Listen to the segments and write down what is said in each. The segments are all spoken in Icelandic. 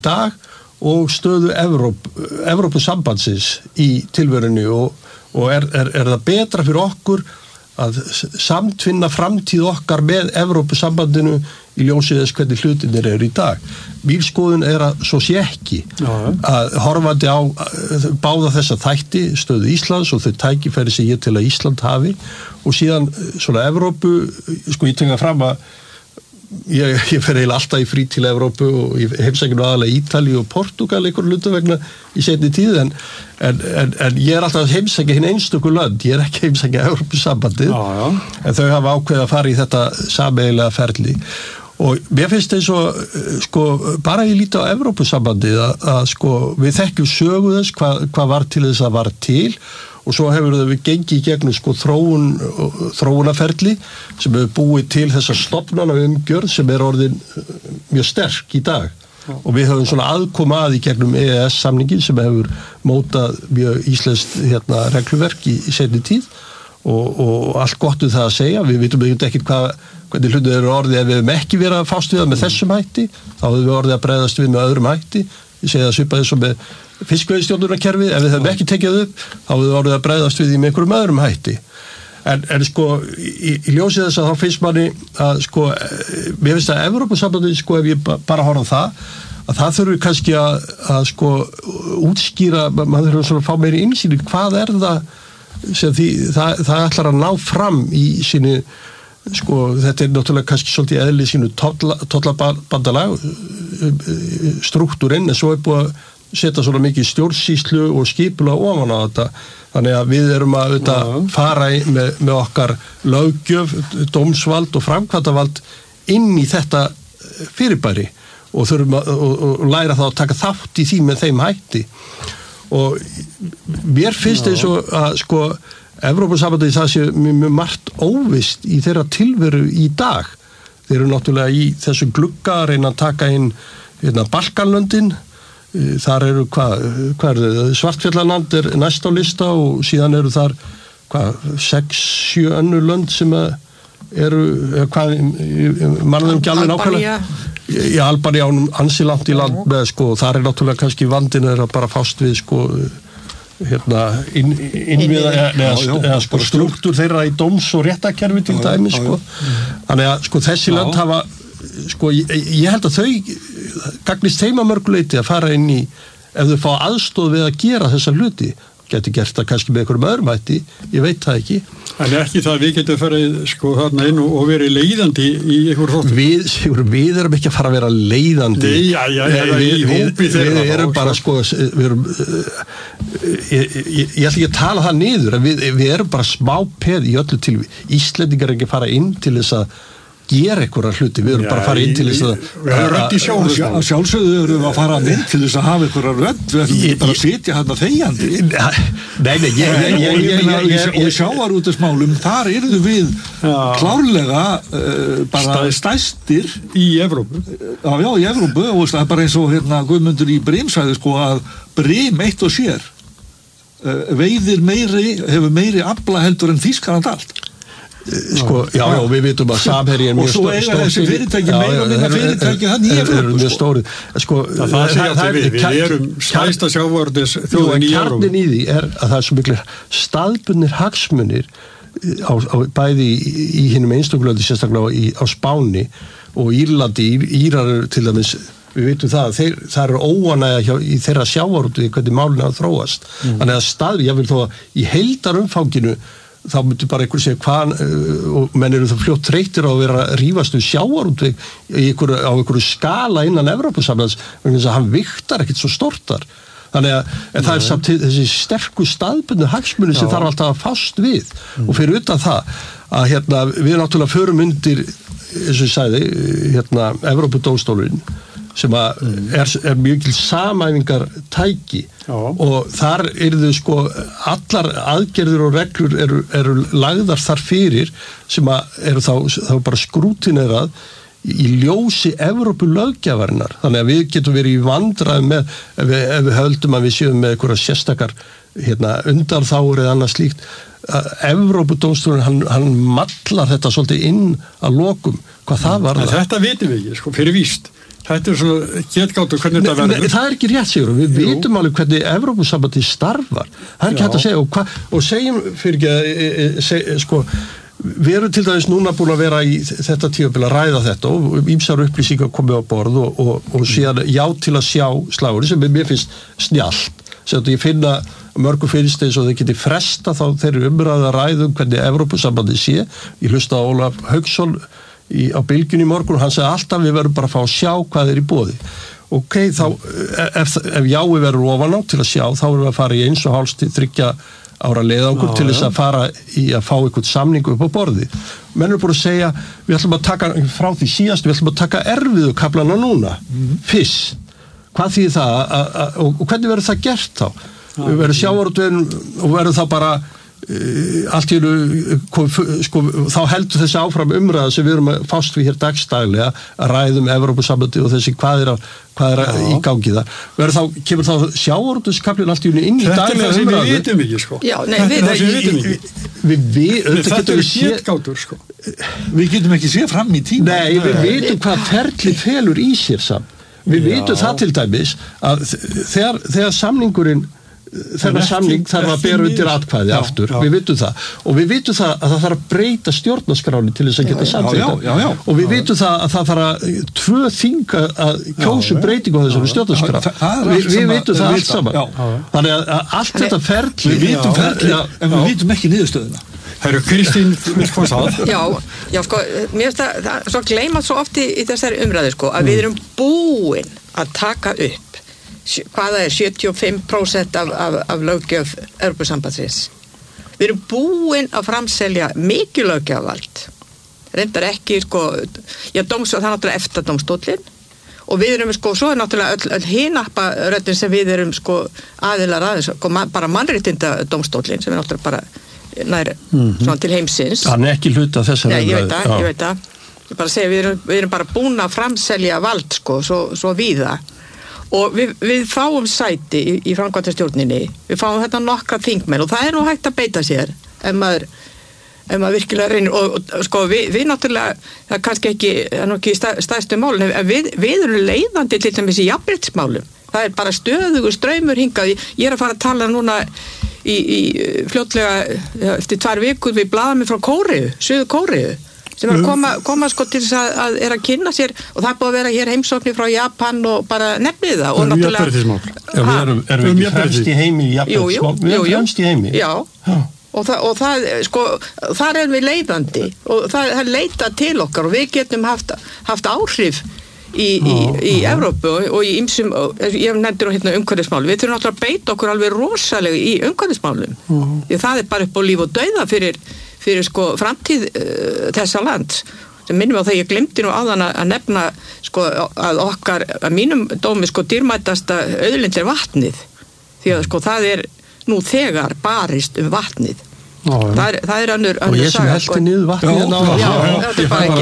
dag og stöðu Evrópusambandsins í tilverunni og er það betra fyrir okkur að samtvinna framtíð okkar með Evrópusambandinu í ljósi þess hvernig hlutinir eru í dag. Mín skoðun að svo sé ekki að horfandi á báða þessa þætti, stöðu Íslands og þau tækifæri sem ég til að Ísland hafi og síðan svona Evrópu, ég tenga fram að ég fer eiginlega alltaf í frí til Evrópu og ég heimsækja aðalega Ítalíu og Portúgal einhverjum hlutum vegna í seinni tíð en ég alltaf að heimsækja hinn einstöku lönd, ég ekki heimsækja Evrópusambandið en þau hafa ákveðið að fara í þetta sameiginlega ferli og mér finnst eins og bara ég líti á Evrópusambandið að við þekkjum sögu þess hvað var til þess að var til og svo hefur við gengið í gegnum þróunarferli sem hefur búið til þessa stofnana umgjörð sem orðin mjög sterk í dag og við höfum svona aðkoma í gegnum EES-samningin sem hefur mótað mjög íslenskt regluverk í seinni tíð og allt gott það að segja, við vitum ekki hvernig hlutir eru orðið ef við hefum ekki verið að fást við það með þessum hætti, þá hefur við orðið að bregðast við með öðrum hætti, ég segi það svipað eins og með fiskveiðistjórnarkerfið, ef við höfum ekki tekið upp, þá hefur við orðið að bregðast við því með einhverjum öðrum hætti. En í ljósið þess að þá finnst manni að mér finnst að Evrópusambandið ef ég bara horfa á að það þurfi kannski að útskýra, maður þurfi svona að fá meiri innsýn í hvað það sem það ætlar að ná fram í sínu þetta náttúrulega kannski svolítið eðli sínu tollabandalag struktúrinn en svo búið að setja svona mikið stjórnsýslu og skipulag ofan á þetta þannig að við erum að fara með okkar löggjöf, dómsvald og framkvæmdavald inn í þetta fyrirbæri og þurfum að læra þá að taka þátt í því með þeim hætti og mér finnst eins og að Evrópusambandið það sé mjög margt óvist í þeirra tilveru í dag. Þeir eru náttúrulega í þessu glugga að reyna að taka inn Balkanlöndin, þar eru Svartfjallaland næst á lista og síðan eru þar 6-7 önnur lönd sem eru mannaðum ekki alveg nákvæmlega. Í Albanía ansi langt í land með þar náttúrulega kannski vandinn að bara fást við struktúr þeirra í dóms- og réttakerfi til dæmis þannig að þessi lönd hafa ég held að þau gagnist þeim að mörgu leyti að fara inn í ef þau fá aðstoð við að gera þessa hluti geti gert það kannski með einhverjum öðrum hætti ég veit það ekki en ekki það við getum farið þarna inn og verið leiðandi í einhver þáttum við erum ekki að fara að vera leiðandi við erum bara ég ætla ekki að tala það niður en við erum bara smá peð í öllu til Íslendingar ekki að fara inn til þess að gera einhverja hluti, við erum bara að fara inn til þess að sjálfsögðu erum við að fara inn til þess að hafa einhverja rödd við ætlum bara að sitja hérna þegjandi og í sjávarútvegsmálum þar erum við klárlega bara stærstir í Evrópu í Evrópu og það er bara eins og Guðmundur í Brim sagði að Brim eitt og sér hefur meiri afla heldur en Þýskaland allt við vitum að Samherji er mjög stór og svo eiga þessi fyrirtæki meira og minna fyrirtæki hann í Evrópu mjög stóri við erum stærsta sjávarútvegs þjóðin í Evrópu kjarninn í því að það er svo miklir staðbundnir hagsmunir bæði í hinum einstökulöndi sérstaklega á Spáni og Írlandi Írar til dæmis við vitum það eru óánægja í þeirra sjávarútvegi hvernig málin að þróast þannig að ég vil þó að í heildarumfanginu þá myndi bara einhver segja hvað og menn eru það fljótt þreyttir á að vera að rífast sjávarútveg á einhverju skala innan Evrópusambands vegna þess að hann vigtar ekkert svo stórt þannig að það er samt þessi sterku staðbundnu hagsmuni sem þarf alltaf að fást við og fyrir utan það að við náttúrulega förum undir eins og ég sagði Evrópudómstólurinn sem er mjög samæfingar tæki og þar eru allar aðgerðir og reglur eru lagðar þar fyrir sem eru þá bara skrútinerað í ljósi Evrópulöggjafarinnar þannig að við getum verið í vandræðum með ef við höldum að við séum með einhverja sérstakar undanþágur eða annað slíkt Evrópudómstólinn hann mallar þetta svolítið inn að lokum hvað það var þetta vitum við ekki fyrir víst Þetta svona getgátur hvernig þetta verður. Það ekki rétt, Sigur. Við vitum alveg hvernig Evrópusambandið starfar. Það ekki hægt að segja. Og segjum fyrir ekki, við erum til dæmis núna búin að vera í þetta tímabil að ræða þetta og ýmsar upplýsingar komið á borð og síðan já til að sjá slagurinn sem mér finnst snjallt. Sem ég finna mörgum finnst eins og þeir geti fresta þá þeirri umræðu að ræðum hvernig Evrópusambandið sé. Ég hlusta á Ólaf Hauksson á Bylgjunni í morgun og hann sagði alltaf við verðum bara að fá að sjá hvað er í boði. Ok, þá ef jái verður ofan á til að sjá þá erum við að fara í 1,5 til 3 ára leiðangur til þess að fara í að fá einhvern samningu upp á borði. Menn eru búin að segja við ætlum að taka frá því síðast við ætlum að taka erfiðu kaflana núna fyrst. Hvað þýðir það og hvernig verður það gert þá? Verður sjávarútveginn og verður það bara allt í þá heldur þessi áfram umræða sem við erum að fást við hér dagstaglega að ræðum Evrópusambandið og þessi hvað er í gangi þar. Kemur þá sjávarútvegskaflinn allt í inn í daglega umræðu? Þetta er það sem við vitum ekki, sko. Já, nei, við getum ekki séð fram í tíma. Nei, við vitum hvað ferli felur í sér samt. Við vitum það til dæmis að þegar samningurinn þennan samning þarf að bera undir atkvæði aftur, við vitum það og við vitum það að það þarf að breyta stjórnarskráni til þess að geta samþykkt og við vitum það að það þarf að 2 þing að kjósa breytingu á þessari stjórnarskrá við vitum það allt saman þannig að allt þetta ferli við vitum ferli en við vitum ekki niðurstöðuna. Herru, Kristín vil koma það. Já, sko, mér finnst það svo gleymað svo oft í þessari umræðu, sko, að við erum búin að taka upp hvaða 75% af löggjöf Evrópusambandsins. Við erum búin að framselja mikið löggjöfvald. Reyndar ekki, sko, það er náttúrulega EFTA-dómstóllinn og við erum, sko, svo er náttúrulega öll hinapparöddin sem við erum, sko, aðilar aðeins, sko, bara mannréttindadómstóllinn sem er náttúrulega bara nær svona til heimsins. Hann er ekki hluta þessar umræðu. Ég veit það. Ég bara segja, við erum bara búin að framselja vald, sko, svo víða. Og við fáum sæti í framkvæmdastjórninni, við fáum þetta nokkra þingmenn og það er nú hægt að beita sér ef maður virkilega reynir og sko við náttúrulega, það er kannski ekki stærstu málun, en við erum leiðandi til dæmis í jafnréttismálum. Það er bara stöðugur straumur hingað. Ég er að fara að tala núna í fljótlega eftir 2 vikur við blaðamenn frá Kóreu, Suður Kóreu sem er að koma sko til þess að er að kynna sér og það er búið að vera hér heimsóknir frá Japan og bara nefnið það og náttúrulega við erum ekki fremst í heimi í jafnréttismál, við erum fremst í heimi og það sko, þar erum við leiðandi og það er leitað til okkar og við getum haft áhrif í Evrópu og í ýmsum, ég nefndir hérna umhverfismálum, við þurfum náttúrulega að beita okkur alveg rosalega í umhverfismálum því það er bara upp á líf og dauða fyrir sko framtíð þessa lands. Sem minnum á það ég glemdi nú áðan að nefna sko að okkar, að mínum dómi sko dýrmætasta auðlind er vatnið því að sko það er nú þegar barist vatnið. Það er önnur og ég sem helti niður vatnið þetta er bara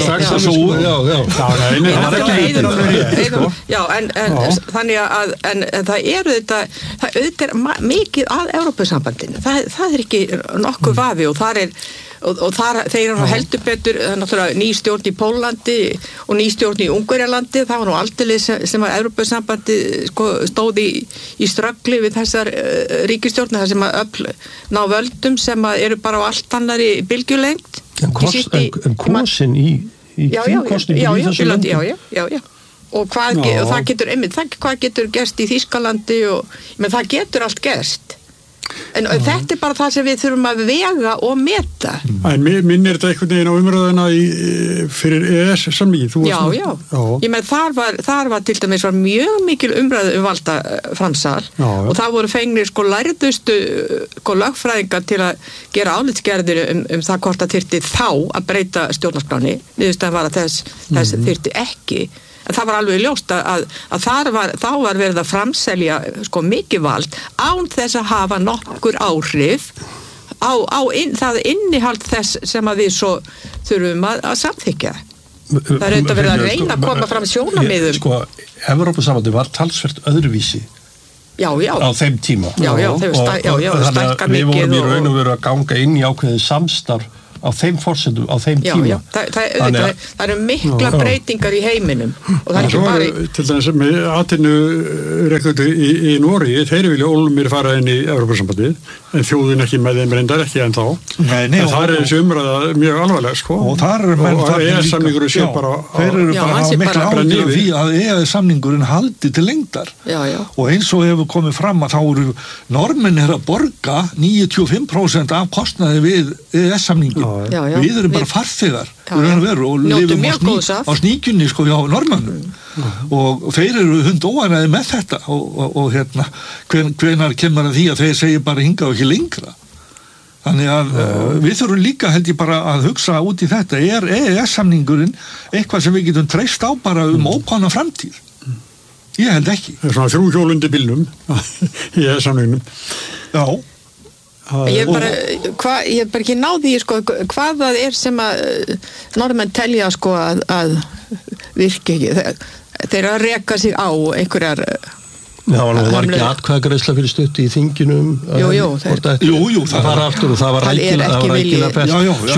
ekki já, en þannig að en það eru þetta auðvitað mikið að Evrópusambandinu það er ekki nokkuð vafi og þar er og þeir eru heldur betur náttúrulega ný stjórn í Pólandi og ný stjórn í Ungverjalandi það var nú aldeilis sem að Evrópusambandi sko, stóð í ströggli við þessar ríkisstjórn þar sem að ná völdum sem að eru bara á allt annari bylgjulengd en kosin í þingkostningu í þessu landi já og það getur hvað getur gerst í Þýskalandi og það getur allt gerst en þetta er bara það sem við þurfum að vega og meta. En minn er þetta einhvern veginn á umræðuna fyrir EES-samningin? Já. Ég með þar var til dæmis mjög mikil umræðu valdaframsal og það voru fengnir sko lærðustu sko lögfræðingar til að gera álitsgerðir það hvort það þyrfti þá að breyta stjórnarskráni. Niðurstaðan var að þess þyrfti ekki. En það var alveg ljóst að þá var verið að framselja sko mikið vald án þess að hafa nokkur áhrif á það innihald þess sem að við svo þurfum að samþykja. Það er auðvitað verið að reyna að koma fram sjónarmiðum. Sko, Evrópusambandið var talsvert öðruvísi á þeim tíma. Já, þeir stækka mikið. Við vorum í raun og veru að ganga inn í ákveðið samstarf á þeim forsendum, á þeim tíma. Já, það eru mikla breytingar í heiminum og það ekki bara... Til dæmis með atvinnurekendur í Noregi, þeir vilja ólmir fara inn í Evrópusambandið, en þjóðin ekki með þeim reyndar ekki ennþá. En það er þessi umræða mjög alvarleg, sko. Og þar er menn og EES-samningurinn sé bara... Þeir eru bara mikla ágjörð af því að EES-samningurinn haldi til lengdar. Og eins og hefur komið fram að þá eru Normenn að borga 95% af kostnaði við EES-samningum. Við erum bara farþegar og lifum á sníkjunni sko hjá Normannum og þeir eru hundóanæði með þetta og hérna hvenær kemur að því að þeir segja bara hingað og ekki lengra. Þannig að við þurfum líka held ég bara að hugsa út í þetta. Er EES-samningurinn eitthvað sem við getum treyst á bara ókvæðna framtíð? Ég held ekki. Það er svona 3 hjól undir bílnum í EES-samningnum. Já. Ég er bara ekki náði sko, hvað það er sem að Norðmenn telja sko að virki ekki. Þeir að reka sig á einhverjar Já, það var ekki atkvæðagreiðsla fyrir stutt í þinginum. Jú, það var aftur og það var rækilega best.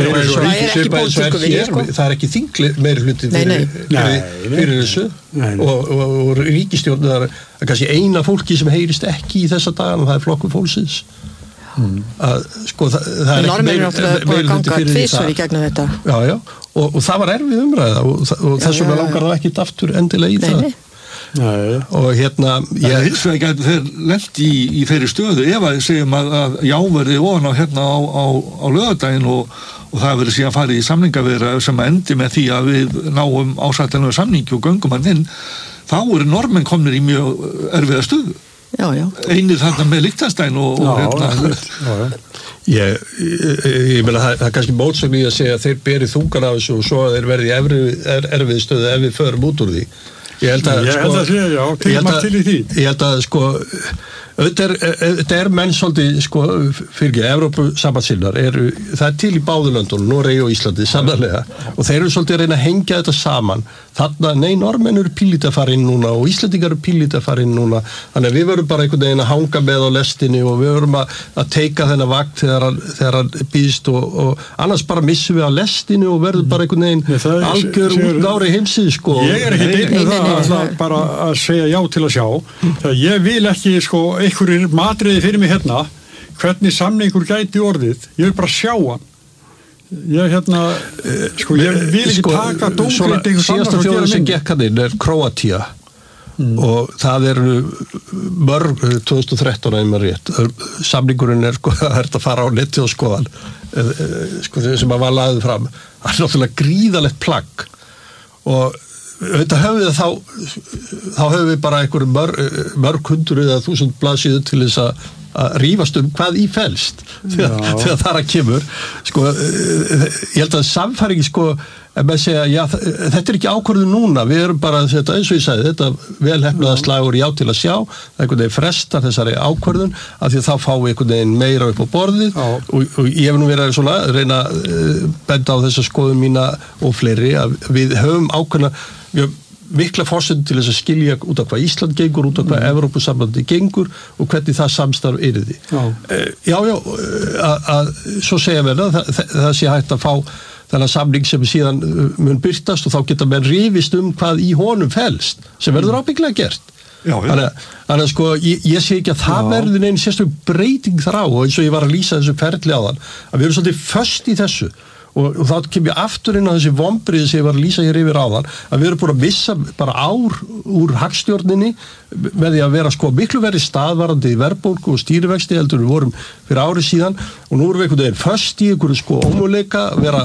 Það er ekki þingli meiri hluti fyrir þessu og ríkisstjórn er kannski eina fólki sem heyrist ekki í þessa dagana, það er Flokkur fólksins. Sko, það er ekki meiri hluti fyrir þetta. Já, og það var erfið umræða og þess vegna langar það ekki aftur endilega í það. Og hérna hins vegar gætu þeir lent í þeirri stöðu ef að segjum að jáverði ofan á hérna á laugardaginn og það verður síðan farið í samningaviðræður sem endi með því að við náum ásættanlega samningi og göngum hann inn, þá eru Normenn komnir í mjög erfiða stöðu. Einir þarna með Liechtenstein og hérna. Ég meina það er kannski mótsögn í að segja að þeir beri þungan af þessu og svo að þeir verði í erfið stöðu ef við förum út úr því. Ég held að sko þetta er menn svolítið sko fyrir Evrópusambandssinnar það er til í báðurlöndunum, Noregi og Íslandi sannarlega og þeir eru svolítið að reyna að hengja þetta saman þarna, Normenn eru pílítið að fara inn núna og Íslendingar eru pílítið að fara inn núna þannig að við verum bara einhvern veginn að hanga með á lestinni og við verum að teika þennan vakt þegar hann býðst og annars bara missum við á lestinni og verðum bara einhvern veginn algjör útgári heimsið sko. Ég er ekki einn það bara að segja já til að sjá ég vil ekki sko einhverjir matriði fyrir mig hérna hvernig samningur gæti orðið ég vil bara sjá hann ég ég vil ekki taka dómgreind síðasta þjóðin sem gekk hann inn er Króatía og það eru mörg 2013 einmar rétt samningurinn er hægt að fara á neti og skoðan sem að var lagðið fram það er náttúrulega gríðalegt plagg og þetta þá höfum við bara einhverju mörg hundruð eða 1000 blaðsíður til þess að rífast hvað í felst þegar þar að kemur sko, ég held að samfæringi sko, ef maður segja, já, þetta er ekki ákvörðun núna, við erum bara þetta, eins og ég sagði, þetta velhefnaða slagur já til að sjá, það einhvern veginn frestar þessari ákvörðun, af því að þá fáum við einhvern veginn meira upp á borðið og ég hef nú verið svona reyna benda á þessa skoðun mína og fleiri, að við höfum ákvörðuna mikla forsendum til þess að skilja út af hvað Ísland gengur, út af hvað Evrópusambandi gengur og hvernig það samstarf yrði. Svo segja við það sé hægt að fá þennan samning sem síðan mun birtast og þá geta menn rifist hvað í honum felst, sem verður ábyggilega gert. Þannig að sko, ég sé ekki að það verður neinn sérstök breyting þar á og eins og ég var að lýsa þessu ferli á þann, að við erum svolítið föst í þessu og þá kem ég aftur inn á þessi vombriði sem ég var að lýsa hér yfir áðan að við erum búin að missa bara ár úr hagstjórninni með því að vera sko miklu verið staðvarandi í verðbólgu og stýrivexti heldur við vorum fyrir ári síðan og nú erum við einhvern veginn föst í einhverju sko ómöguleika vera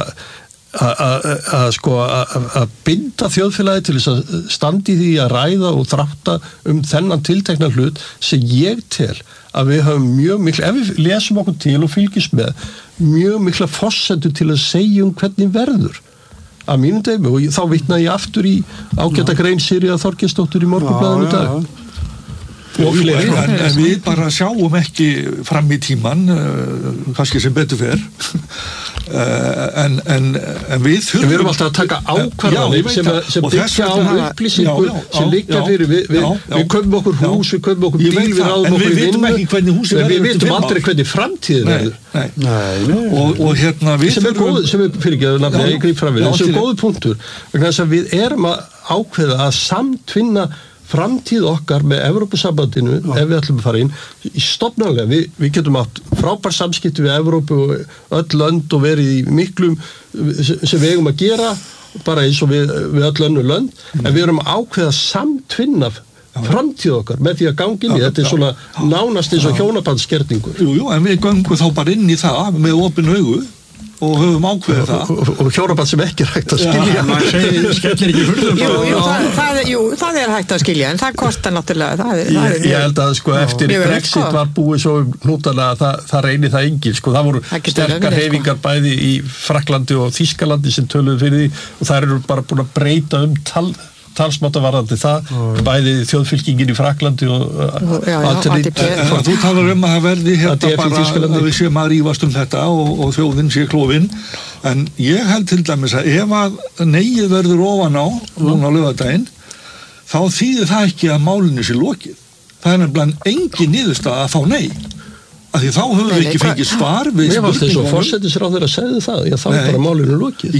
að binda þjóðfélagi til þess að standi því að ræða og þrátta þennan tiltekna hlut sem ég tel að við höfum mjög miklu, ef við lesum okkur til og fylgjumst með, mjög mikla forsendur til að segja hvernig verður að mínum dæmi og þá vitna ég aftur í ágæta grein Sigríðar Þorgeirsdóttur í Morgunblaðinu í dag og fleiri. En við bara sjáum ekki fram í tíman, kannski sem betur fer en við þurfum... Við erum alltaf að taka ákvarðanir sem byggja á upplýsingur sem liggja fyrir. Við köpum okkur hús, við köpum okkur bíl, við ráðum okkur í vinnu. Við vitum aldrei hvernig framtíðin verður. Og hérna við þurfum... Sem er fyrirgeðu nafni, ég grýp fram við. Sem er góður punktur. Vegna þess að við erum að ákveða að samtvinna framtíð okkar með Evrópusambandinu ef við ætlum að fara inn í stofnanlega. Við getum átt frábær samskipti við Evrópu og öll lönd og verið í miklum sem við eigum að gera bara eins og við öll önnur lönd en við erum að ákveða samtvinna framtíð okkar með því að ganga inn í þetta svona nánast eins og hjónabandskerningur. Jú, en við göngum þá bara inn í það með opin augu og höfum ákveðið það og hjónaband sem ekki er hægt að skilja skellir ekki hurðum það er hægt að skilja en það kostar náttúrulega ég held að sko eftir Brexit var búið svo hnútana að það reynir það engin sko það voru sterkar hreyfingar bæði í Frakklandi og Þýskalandi sem töluðu fyrir því og það eru bara búin að breyta talsmáttavarðandi það, bæði þjóðfylkingin í Frakklandi og þú talar að það verði hérna bara að við séum að rífast þetta og þjóðin sé klofin en ég held til dæmis að ef að neyið verður ofan á núna á laugardaginn þá þýðir það ekki að málinu sé lokið það er nefnilega engin niðurstaða að fá nei af því þá höfum við ekki fengið svar við mér varst þess að forsætisráðherra segði það já þá bara málinu lokið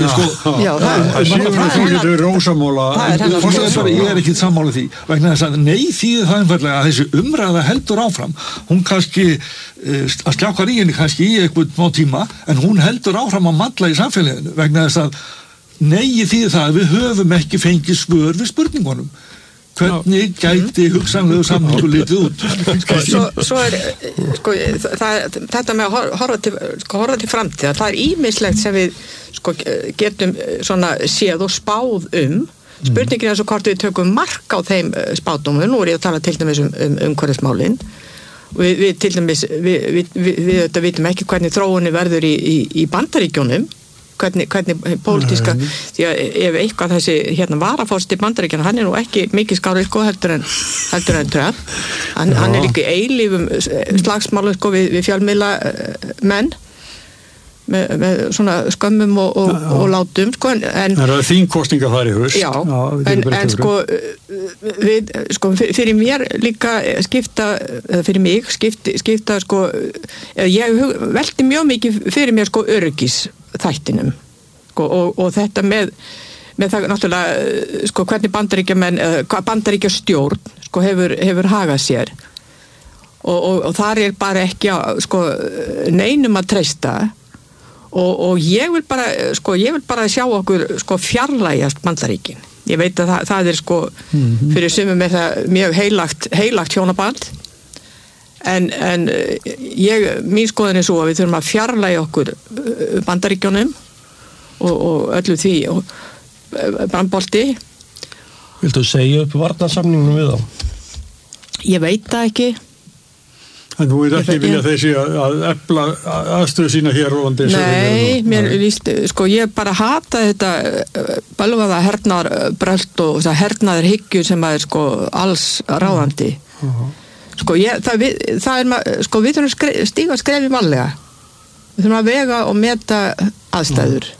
það er rósamóla ég er ekki sammála því vegna þess að nei þýðir það einfallega að þessi umræða heldur áfram hún kannski að sljákar í henni kannski í eitthvað má tíma en hún heldur áfram að malla í samfélaginu vegna þess að nei þýðir það að við höfum ekki fengið svör við spurningunum hvernig gæti hugsanlegu samningu litið út svo er sko, þetta með að horfa til framtíðar það er ýmislegt sem við sko, getum svona séð og spáð spurningin er svo hvort við tökum mark á þeim spádómum, nú er ég að tala til dæmis umhverfismálin við til dæmis við vitum ekki hvernig þróunin verður í Bandaríkjunum hvernig pólitíska því að ef eitthvað þessi hérna varaforseti Bandaríkjanna hann er nú ekki mikið skárið sko heldur en Trump hann er líka í eilífum slagsmálum sko við fjölmiðla menn með svona skömmum og látum sko en það eru þingkosningar þar í haust já en sko fyrir mér líka fyrir mig skipta sko ég velti mjög mikið fyrir mér sko öryggisþættinum sko, og þetta með það náttúrulega sko hvernig Bandaríkjastjórn sko hefur hagað sér og þar er bara ekki sko neinum að treysta og ég vil bara sjá okkur sko fjarlægjast Bandaríkin ég veit að það er sko fyrir sumum er það mjög heilagt hjónaband en mín skoðun er svo að við þurfum að fjarlægja okkur Bandaríkjunum og öllu því og brandbolti Viltu segja upp varnarsamningnum við þá? Ég veit það ekki en þú veit ekki vilja þessi að efla aðstöðu sína hér og nei, mér líst, sko ég bara hata þetta bölvaða hernaðarbrölt og það hernaðarhyggju sem er sko alls ráðandi sko það er sko við þurfum stíga skrefi varlega við þurfum að vega og meta aðstæður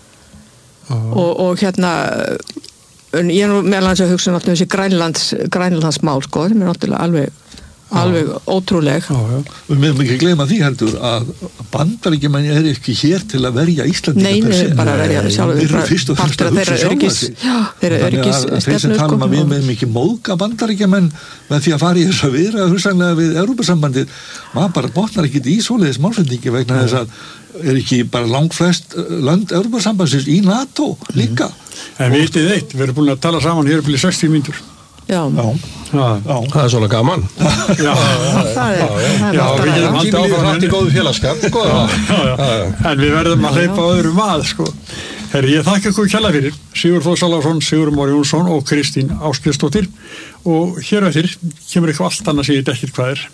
og hérna ég er nú meðal að hugsa náttúrulega þessi Grænlandsmál sko sem er náttúrulega alveg ótrúleg Við meðum ekki gleyma því heldur að Bandaríkjamenn er ekki hér til að verja Íslandinga per se bara verja sjálfur við erum fyrst og fremst að hugsa sjálfa sig þannig að þeir sem tala við meðum ekki móðga Bandaríkjamenn með því að fara í þess að vera hugsanlega við Evrópusambandið maður bara botnar ekki í svoleiðis málflutningi vegna þess að er ekki bara langflest lönd Evrópusambandsins í NATO líka En vitið eitt, við erum búin að tala saman hér upp í 60 mínútur Já. Það er svona gaman Já, við getum haldið áfram í góðu félagskap En við verðum að hleypa öðrum að sko. Herri, ég þakka ykkur kærlega fyrir Sigurður Þór Salvarsson, Sigurður Már Jónsson og Kristín Ásgeirsdóttir og hér eftir kemur eitthvað allt annað sem ég veit ekkert hvað er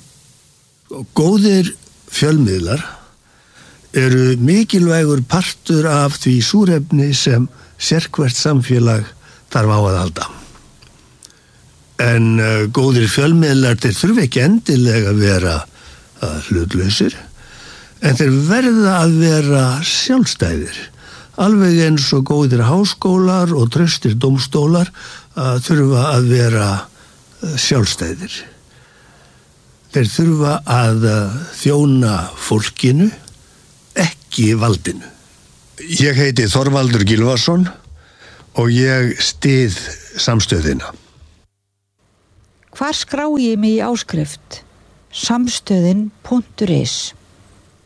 Góðir fjölmiðlar eru mikilvægur partur af því súrefni sem sérhvert samfélag þarf á að halda En góðir fjölmiðlar þeir þurfa ekki endilega að vera hlutlausir En þeir verða að vera sjálfstæðir. Alveg eins og góðir háskólar og traustir dómstólar þurfa að vera sjálfstæðir. Þeir þurfa að þjóna fólkinu, ekki valdinu. Ég heiti Þorvaldur Gylfason og ég styð samstöðina. Hvar skrái ég mig í áskrift? Samstöðin.is